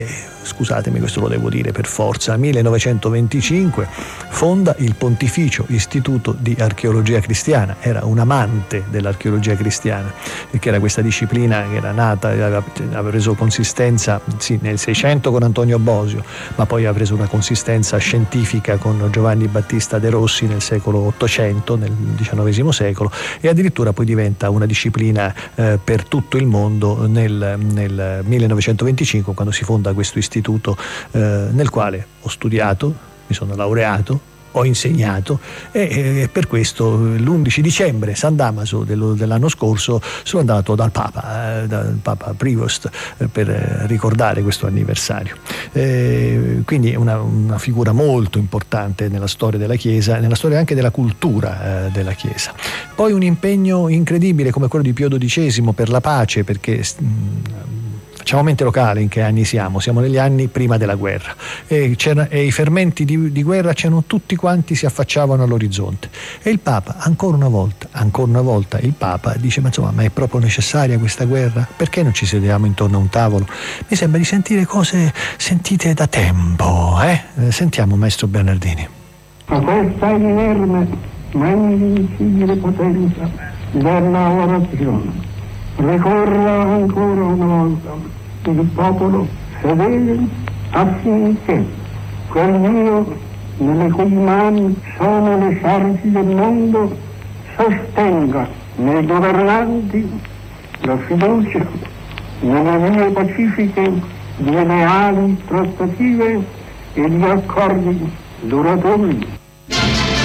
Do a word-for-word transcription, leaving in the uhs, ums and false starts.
Scusatemi, questo lo devo dire per forza, millenovecentoventicinque fonda il Pontificio Istituto di Archeologia Cristiana. Era un amante dell'archeologia cristiana, perché era questa disciplina che era nata, aveva, aveva preso consistenza sì, nel Seicento con Antonio Bosio, ma poi ha preso una consistenza scientifica con Giovanni Battista De Rossi nel secolo Ottocento, nel diciannovesimo secolo, e addirittura poi diventa una disciplina eh, per tutto il mondo nel, nel millenovecentoventicinque, quando si fonda questo istituto eh, nel quale ho studiato, mi sono laureato, ho insegnato e, e per questo l'undici dicembre, San Damaso dello, dell'anno scorso, sono andato dal Papa, eh, dal Papa Prevost, eh, per ricordare questo anniversario. Eh, quindi è una, una figura molto importante nella storia della Chiesa, nella storia anche della cultura eh, della Chiesa. Poi un impegno incredibile come quello di Pio dodicesimo per la pace, perché mh, facciamo mente locale in che anni siamo, siamo negli anni prima della guerra e, e i fermenti di, di guerra c'erano tutti quanti, si affacciavano all'orizzonte e il Papa ancora una volta, ancora una volta il Papa dice ma insomma ma è proprio necessaria questa guerra? Perché non ci sediamo intorno a un tavolo? Mi sembra di sentire cose sentite da tempo, eh? Sentiamo Maestro Bernardini. A questa inerme ma invincibile potenza della orazione ricorra ancora una volta il popolo fedele affinché quel Dio nelle cui mani sono le sorti del mondo sostenga nei governanti la fiducia nelle vie pacifiche di leali trattative e di accordi duraturi.